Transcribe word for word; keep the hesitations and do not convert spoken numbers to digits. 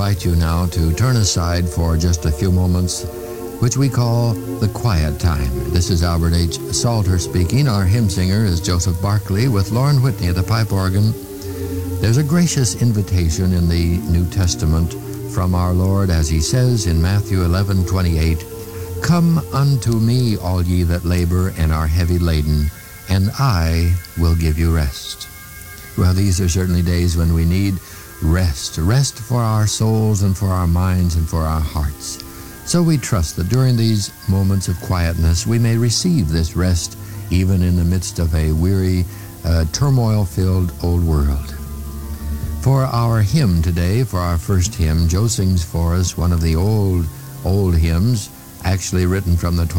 invite you now to turn aside for just a few moments, which we call the quiet time. This is Albert H. Salter speaking. Our hymn singer is Joseph Barkley with Lauren Whitney at the pipe organ. There's a gracious invitation in the New Testament from our Lord as he says in Matthew eleven twenty-eight, "Come unto me, all ye that labor and are heavy laden, and I will give you rest." Well, these are certainly days when we need rest, rest for our souls and for our minds and for our hearts. So we trust that during these moments of quietness, we may receive this rest even in the midst of a weary, uh, turmoil-filled old world. For our hymn today, for our first hymn, Joe sings for us one of the old, old hymns, actually written from the